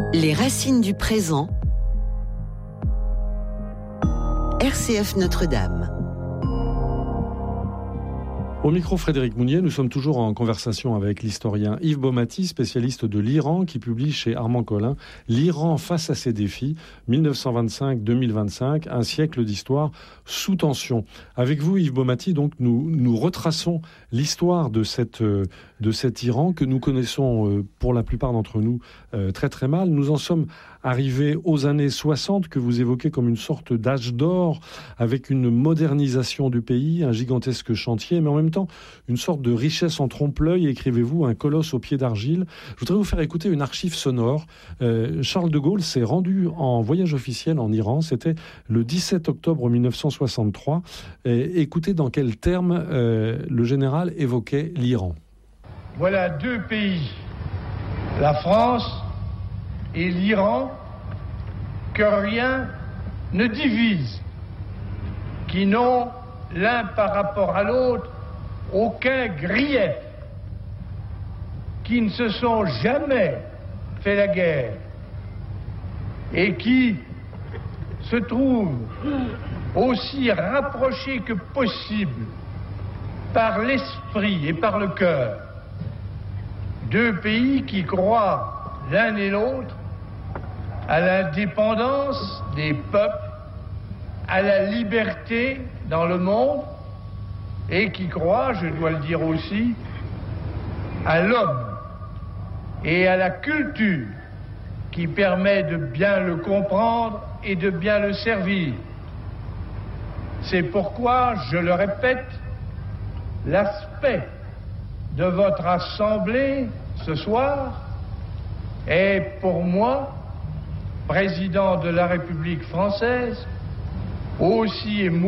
Les racines du présent. RCF Notre-Dame. Au micro Frédéric Mounier, nous sommes toujours en conversation avec l'historien Yves Baumati, spécialiste de l'Iran, qui publie chez Armand Collin « L'Iran face à ses défis, 1925-2025, un siècle d'histoire sous tension ». Avec vous, Yves Baumati, donc, nous retraçons l'histoire de cet Iran que nous connaissons, pour la plupart d'entre nous, très très mal. Nous en sommes arrivés aux années 60, que vous évoquez comme une sorte d'âge d'or, avec une modernisation du pays, un gigantesque chantier, mais en même temps, une sorte de richesse en trompe-l'œil, écrivez-vous, un colosse au pied d'argile. Je voudrais vous faire écouter une archive sonore. Charles de Gaulle s'est rendu en voyage officiel en Iran, c'était le 17 octobre 1963. Écoutez dans quels termes le général évoquait l'Iran. Voilà deux pays, la France et l'Iran, que rien ne divise, qui n'ont l'un par rapport à l'autre aucun grief, qui ne se sont jamais fait la guerre et qui se trouvent aussi rapprochés que possible par l'esprit et par le cœur. Deux pays qui croient l'un et l'autre à l'indépendance des peuples, à la liberté dans le monde, et qui croient, je dois le dire aussi, à l'homme et à la culture qui permet de bien le comprendre et de bien le servir. C'est pourquoi, je le répète, l'aspect de votre assemblée ce soir est pour moi, président de la République française, aussi émouvant